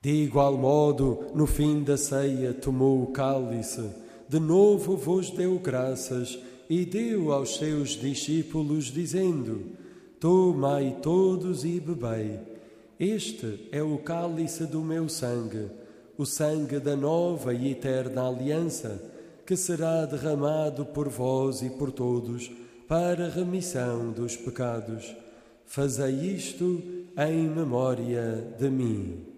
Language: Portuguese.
De igual modo, no fim da ceia, tomou o cálice, de novo vos deu graças e deu aos seus discípulos, dizendo: Tomai todos e bebei. Este é o cálice do meu sangue, o sangue da nova e eterna aliança, que será derramado por vós e por todos para a remissão dos pecados. Fazei isto em memória de mim.